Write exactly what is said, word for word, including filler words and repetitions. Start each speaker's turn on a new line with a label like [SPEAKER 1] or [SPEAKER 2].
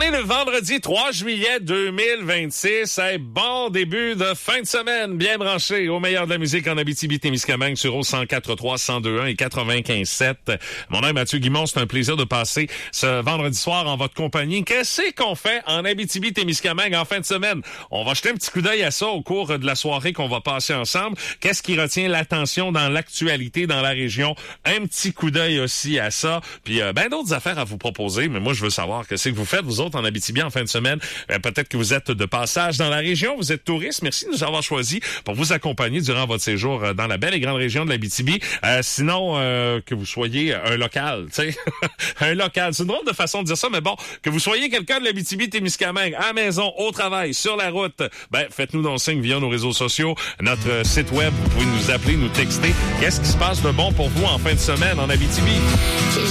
[SPEAKER 1] est le vendredi trois juillet deux mille vingt-six. Hey, bon début de fin de semaine, bien branché au meilleur de la musique en Abitibi-Témiscamingue sur au cent quatre trois, cent deux un et quatre-vingt-quinze sept. Mon nom est Mathieu Guimond, c'est un plaisir de passer ce vendredi soir en votre compagnie. Qu'est-ce qu'on fait en Abitibi-Témiscamingue en fin de semaine? On va jeter un petit coup d'œil à ça au cours de la soirée qu'on va passer ensemble. Qu'est-ce qui retient l'attention dans l'actualité dans la région? Un petit coup d'œil aussi à ça. Puis euh, ben d'autres affaires à vous proposer, mais moi je veux savoir qu'est-ce que vous faites, vous autres, en Abitibi en fin de semaine. Euh, peut-être que vous êtes de passage dans la région, vous êtes touriste. Merci de nous avoir choisi pour vous accompagner durant votre séjour euh, dans la belle et grande région de l'Abitibi. Euh, sinon, euh, que vous soyez un local, tu sais, un local. C'est une drôle de façon de dire ça, mais bon, que vous soyez quelqu'un de l'Abitibi-Témiscamingue, à la maison, au travail, sur la route, ben faites-nous donc signe via nos réseaux sociaux, notre euh, site web, vous pouvez nous appeler, nous texter. Qu'est-ce qui se passe de bon pour vous en fin de semaine en Abitibi?